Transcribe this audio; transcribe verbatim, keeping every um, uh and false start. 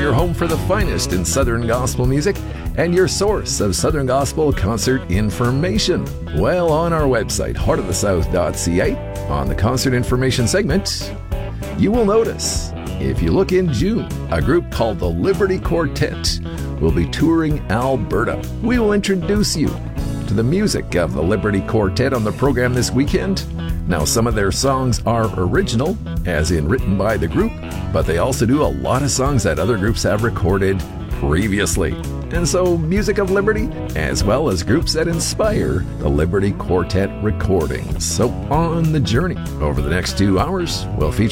your home for the finest in Southern Gospel music and your source of Southern Gospel concert information. Well, on our website, heart of the south dot c a, on the concert information segment, you will notice, if you look in June, a group called the Liberty Quartet will be touring Alberta. We will introduce you to the music of the Liberty Quartet on the program this weekend. Now, some of their songs are original, as in written by the group, but they also do a lot of songs that other groups have recorded previously. And so, music of Liberty, as well as groups that inspire the Liberty Quartet recordings. So, on the journey over the next two hours, we'll feature